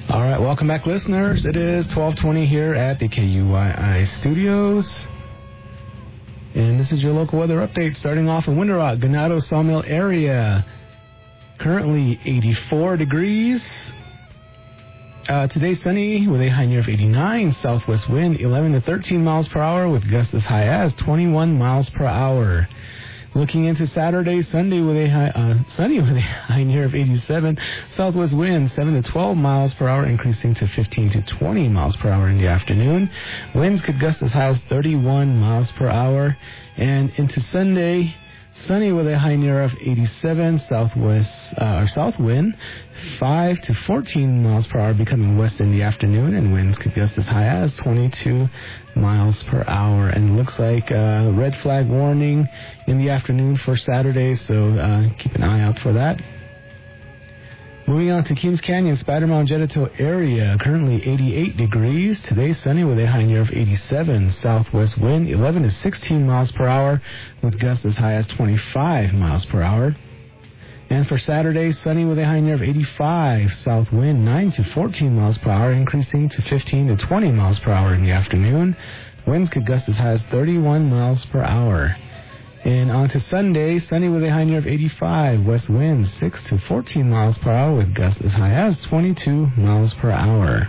All right, welcome back, listeners. It is 12:20 here at the KUYI studios. And this is your local weather update, starting off in Winter Rock, Ganado Sawmill area. Currently 84 degrees. Today sunny with a high near of 89. Southwest wind 11 to 13 miles per hour with gusts as high as 21 miles per hour. Looking into Saturday, Sunday with a sunny with a high near of 87. Southwest wind 7 to 12 miles per hour, increasing to 15 to 20 miles per hour in the afternoon. Winds could gust as high as 31 miles per hour. And into Sunday, sunny with a high near of 87. South wind 5 to 14 miles per hour, becoming west in the afternoon, and winds could gust as high as 22 miles per hour. And it looks like red flag warning in the afternoon for Saturday, so keep an eye out for that. Moving on to Keams Canyon, Spider Mountain, Jettito area, currently 88 degrees. Today sunny with a high near of 87. Southwest wind 11 to 16 miles per hour with gusts as high as 25 miles per hour. And for Saturday, sunny with a high near of 85. South wind 9 to 14 miles per hour, increasing to 15 to 20 miles per hour in the afternoon. Winds could gust as high as 31 miles per hour. And on to Sunday, sunny with a high near of 85. West wind 6 to 14 miles per hour with gusts as high as 22 miles per hour.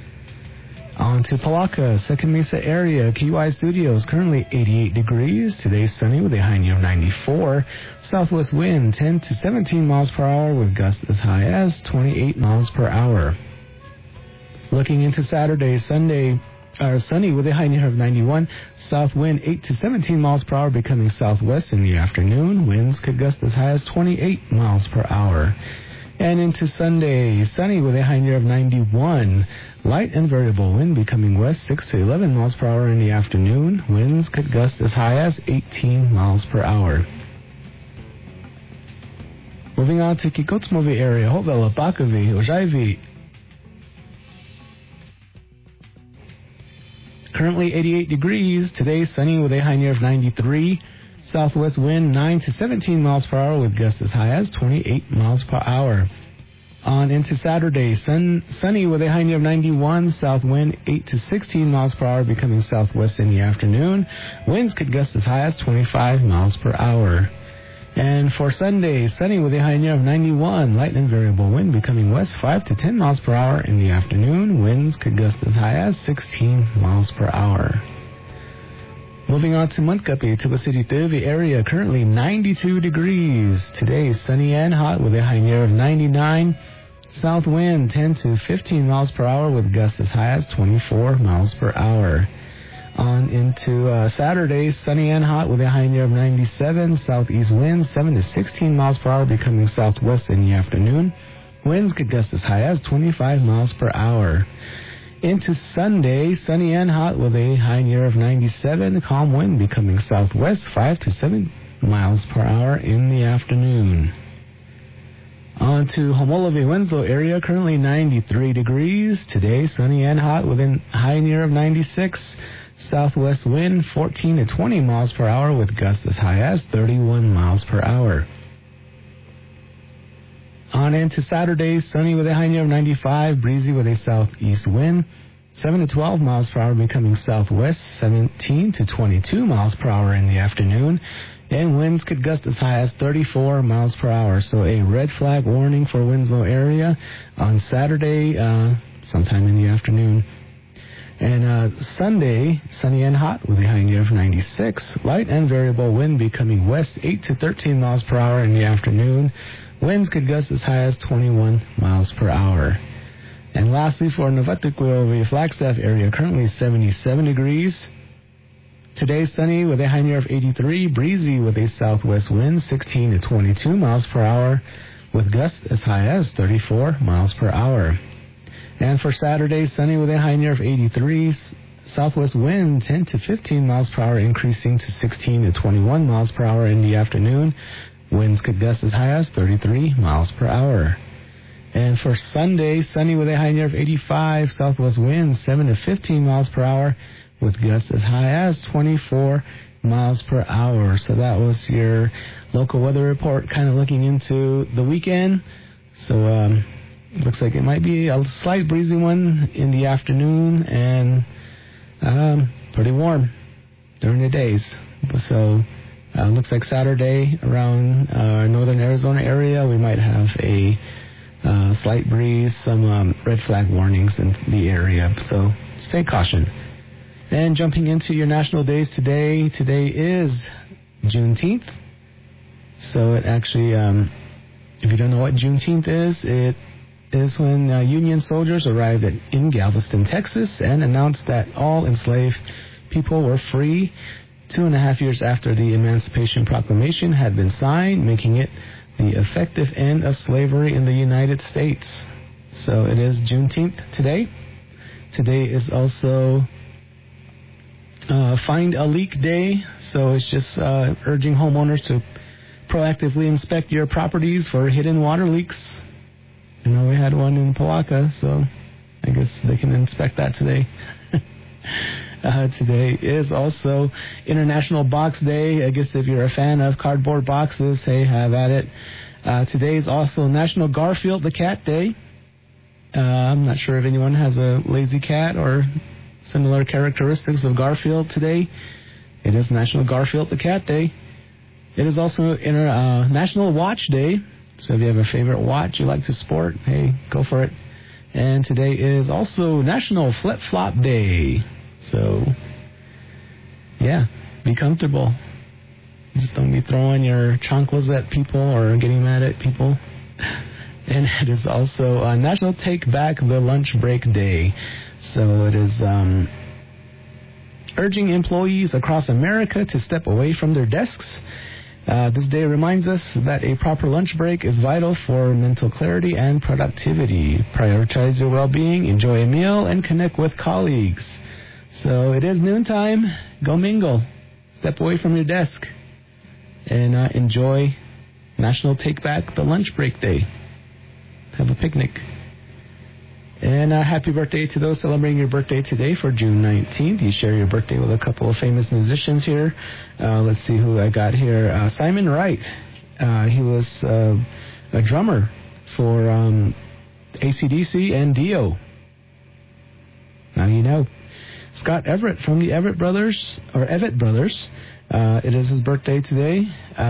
On to Palaka, Second Mesa area, KUI Studios, currently 88 degrees. Today sunny with a high near of 94. Southwest wind 10 to 17 miles per hour with gusts as high as 28 miles per hour. Looking into Saturday, sunny with a high near of 91. South wind 8 to 17 miles per hour, becoming southwest in the afternoon. Winds could gust as high as 28 miles per hour. And into Sunday, sunny with a high near of 91. Light and variable wind becoming west 6 to 11 miles per hour in the afternoon. Winds could gust as high as 18 miles per hour. Moving on to Kikotsmovi area, Hovela, Bakavi, Ojaivi. Currently 88 degrees. Today sunny with a high near of 93. Southwest wind 9 to 17 miles per hour with gusts as high as 28 miles per hour. On into Saturday, sunny with a high near of 91. South wind 8 to 16 miles per hour, becoming southwest in the afternoon. Winds could gust as high as 25 miles per hour. And for Sunday, sunny with a high near of 91. Light and variable wind becoming west 5 to 10 miles per hour in the afternoon. Winds could gust as high as 16 miles per hour. Moving on to Montcapi, Tuba City area, currently 92 degrees. Today, sunny and hot with a high near of 99. South wind 10 to 15 miles per hour with gusts as high as 24 miles per hour. On into Saturday, sunny and hot with a high near of 97. Southeast wind 7 to 16 miles per hour, becoming southwest in the afternoon. Winds could gust as high as 25 miles per hour. Into Sunday, sunny and hot with a high near of 97. Calm wind becoming southwest 5 to 7 miles per hour in the afternoon. On to Homolovi, Winslow area, currently 93 degrees. Today, sunny and hot with a high near of 96. Southwest wind 14 to 20 miles per hour with gusts as high as 31 miles per hour. On into Saturday, sunny with a high near of 95, breezy with a southeast wind, 7 to 12 miles per hour, becoming southwest, 17 to 22 miles per hour in the afternoon, and winds could gust as high as 34 miles per hour. So a red flag warning for Winslow area on Saturday, sometime in the afternoon. And Sunday, sunny and hot with a high near of 96, light and variable wind becoming west, 8 to 13 miles per hour in the afternoon. Winds could gust as high as 21 miles per hour. And lastly, for Novatuquio, Flagstaff area, currently 77 degrees. Today, sunny with a high near of 83, breezy with a southwest wind, 16 to 22 miles per hour, with gusts as high as 34 miles per hour. And for Saturday, sunny with a high near of 83, southwest wind 10 to 15 miles per hour, increasing to 16 to 21 miles per hour in the afternoon. Winds could gust as high as 33 miles per hour. And for Sunday, sunny with a high near of 85, southwest wind 7 to 15 miles per hour, with gusts as high as 24 miles per hour. So that was your local weather report, kind of looking into the weekend. So looks like it might be a slight breezy one in the afternoon and pretty warm during the days. So looks like Saturday around northern Arizona area, we might have a slight breeze, some red flag warnings in the area. So stay caution. And jumping into your national days today is Juneteenth. So it actually, if you don't know what Juneteenth is, it is when Union soldiers arrived in Galveston, Texas, and announced that all enslaved people were free 2.5 years after the Emancipation Proclamation had been signed, making it the effective end of slavery in the United States. So it is Juneteenth today. Today is also Find a Leak Day. So it's just urging homeowners to proactively inspect your properties for hidden water leaks. You know, we had one in Palaca, so I guess they can inspect that today. Today is also International Box Day. I guess if you're a fan of cardboard boxes, hey, have at it. Today is also National Garfield the Cat Day. I'm not sure if anyone has a lazy cat or similar characteristics of Garfield today. It is National Garfield the Cat Day. It is also National Watch Day. So if you have a favorite watch you like to sport, hey, go for it. And today is also National Flip Flop Day. So, yeah, be comfortable. Just don't be throwing your chanclas at people or getting mad at people. And it is also National Take Back the Lunch Break Day. So it is urging employees across America to step away from their desks. This day reminds us that a proper lunch break is vital for mental clarity and productivity. Prioritize your well-being, enjoy a meal, and connect with colleagues. So it is noontime. Go mingle. Step away from your desk. And enjoy National Take Back the Lunch Break Day. Have a picnic. And happy birthday to those celebrating your birthday today for June 19th. You share your birthday with a couple of famous musicians here. Let's see who I got here. Simon Wright. He was a drummer for AC/DC and Dio. Now you know. Scott Everett from the Everett Brothers. It is his birthday today.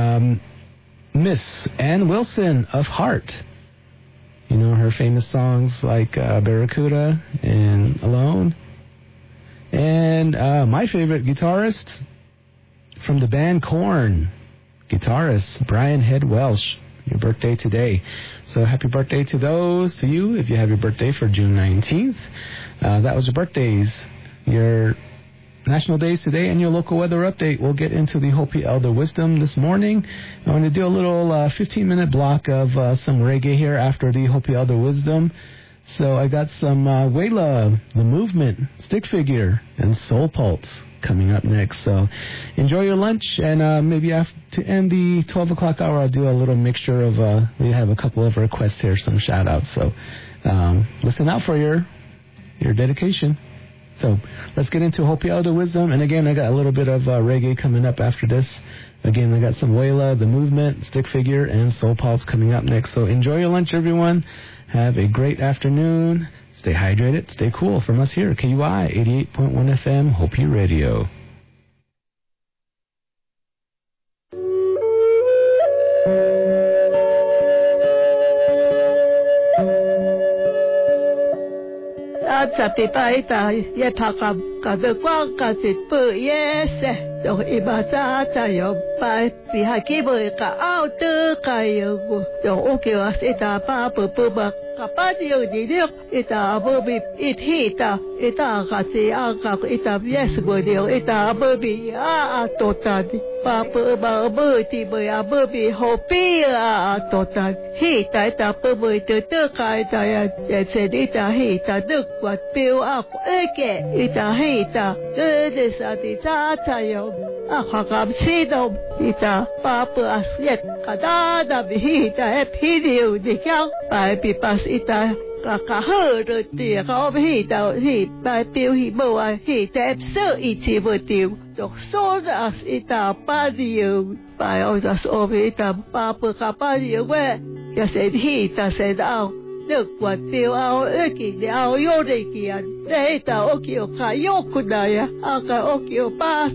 Miss Ann Wilson of Heart. You know her famous songs like Barracuda and Alone. And my favorite guitarist from the band Korn, guitarist Brian Head Welsh. Your birthday today. So happy birthday to you if you have your birthday for June 19th. That was your birthdays. Your national days today and your local weather update. We'll get into the Hopi Elder Wisdom this morning. I'm going to do a little 15-minute block of some reggae here after the Hopi Elder Wisdom. So I got some Wela, The Movement, Stick Figure, and Soul Pulse coming up next. So enjoy your lunch, and maybe to end the 12 o'clock hour, I'll do a little mixture of, we have a couple of requests here, some shout-outs. So listen out for your dedication. So let's get into Hopi Elder Wisdom. And again, I got a little bit of reggae coming up after this. Again, I got some Wela, The Movement, Stick Figure, and Soul Pulse coming up next. So enjoy your lunch, everyone. Have a great afternoon. Stay hydrated. Stay cool. From us here at KUI 88.1 FM, Hopi Radio. Sapipaita yepakam kadukwan kasitpu yese do ibasa tayo pa pihakibo ka auto kayo do okiwas ita pa pupuba kapadio didio ita abobi ithita ita kasi aka ita yesgodio ita abobi atotadi Papa babu tiba abobi hopi atotadi hita ita pubu tutu kaita ya sedita hita dukwat piu aku ita hita desati tayo akakam sidom ita papa asyet kadada bihita epidio dikyang pa pipas ita kakahur tia ka hita pa piu hibo hita so iti botiu dok so as ita padio pa os ita papa kapadio we ya said hita said out được quả tiêu ao ơi kì ao yo đây kì đây ta ô kiều khai yo kudai à cái ô kiều pa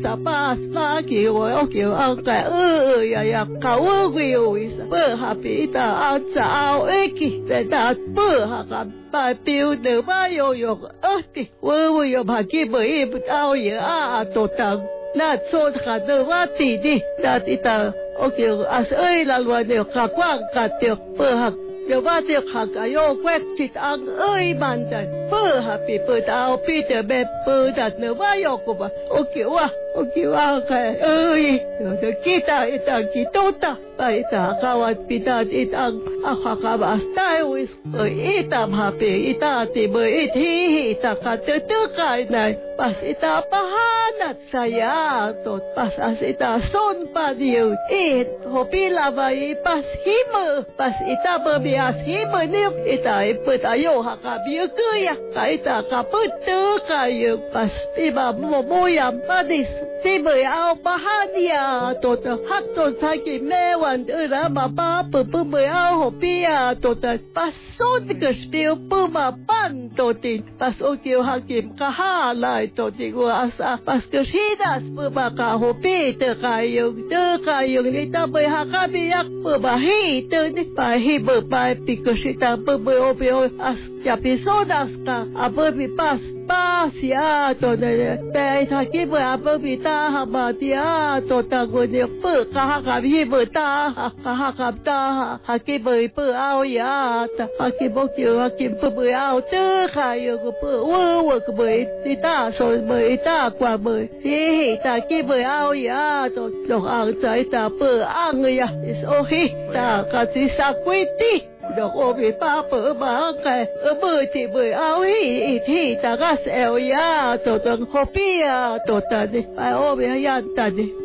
kì ô kiều à cái ya kau kiều bơ happy ta ao chao ơi kì ta bơ ha bà tiêu được ba yo kì wo yo bà kì bởi ao ya tổ tăng na cho cả được ba tỷ đi ta tí ta ô kiều ơi là loài đều cả quang cả tiêu bơ ha điều ba tiêu hạt cái yo quét chít ăn ơi bàn chân bơ hạt bị bơ tao bị từ bề bơ đặt nữa ba yo của bà ô kiều cái ơi rồi kita tốt ta bài ta kawan kita itang akha ba style with ita happy ita ti bơ thi ita ka tu kai này pas ita pahanat saya tot pas ita son pa diu hopi lavai pas ita bơ bias himer ni ita put ayo haka biu kuya ka ita ka put tu kai pas iba moyam padis ti bơ ao pahadia tot hat tot sai meวันละมาป้าปื้มเอาหัวปีตัวแต่ปัสโซติกสเปียวปื้มมาปั้นตัวติปัสโอเกียวหักิมข้าหาลายตัวติกัวอาสาปัสกชีดัสปื้มมาข้าหัวปีเตอกายงนี่ตาไปหาข้าบิยักปื้มมาฮีเตอนี่ไปฮีเบอร์ไปปิกชิตาปื้มโอเปียวอาสจะพิโซดัสกาอาเบอร์ปิปัสเสียตัวเนี่ยแต่ถ้าคิดว่าเบอร์ปิตาหาบาติอาตัวตากัวเนี่ยปื้มข้ากับฮีเบอร์ตากับตาฮักกี้เบย์เปื่อเอาอย่าแต่ฮักกี้บอกเจอฮักกี้เปื่อเอาเจอใครอยู่ก็เปื่อวัวก็เบย์ที่ตาสวยเบย์ตากว่าเบย์ที่ตากี้เบย์เอาอย่าตัวลงอ่างใจตาเปื่ออ่างอย่า is okay ตากระสีสักวิธีดอกโอบีป้าเปื่อมาแก่เบย์ที่เบย์เอาที่ตากระเซลอย่าตัวตังฮอปปี้ตัวตันนี่ไปโอบียันตันนี่